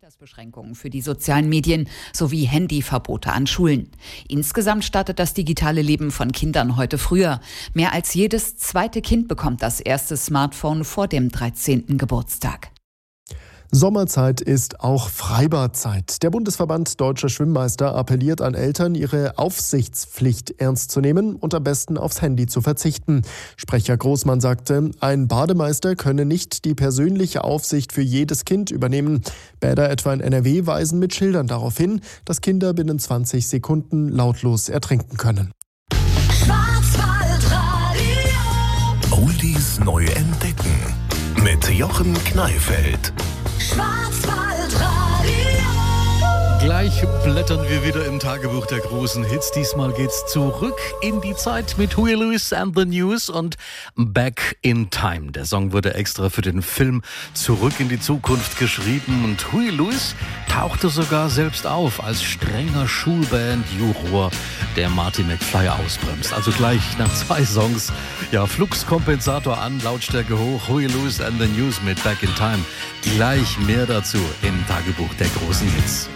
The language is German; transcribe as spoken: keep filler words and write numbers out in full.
Altersbeschränkungen für die sozialen Medien sowie Handyverbote an Schulen. Insgesamt startet das digitale Leben von Kindern heute früher. Mehr als jedes zweite Kind bekommt das erste Smartphone vor dem dreizehnten Geburtstag. Sommerzeit ist auch Freibadzeit. Der Bundesverband Deutscher Schwimmmeister appelliert an Eltern, ihre Aufsichtspflicht ernst zu nehmen und am besten aufs Handy zu verzichten. Sprecher Großmann sagte, ein Bademeister könne nicht die persönliche Aufsicht für jedes Kind übernehmen. Bäder etwa in N R W weisen mit Schildern darauf hin, dass Kinder binnen zwanzig Sekunden lautlos ertrinken können. Schwarzwaldradio. Oldies neu entdecken mit Jochen Kneifeld. Gleich blättern wir wieder im Tagebuch der großen Hits. Diesmal geht's zurück in die Zeit mit Huey Lewis and the News und Back in Time. Der Song wurde extra für den Film Zurück in die Zukunft geschrieben und Huey Lewis tauchte sogar selbst auf als strenger Schulband-Juror, der Marty McFly ausbremst. Also gleich nach zwei Songs, ja, Fluxkompensator an, Lautstärke hoch, Huey Lewis and the News mit Back in Time. Gleich mehr dazu im Tagebuch der großen Hits.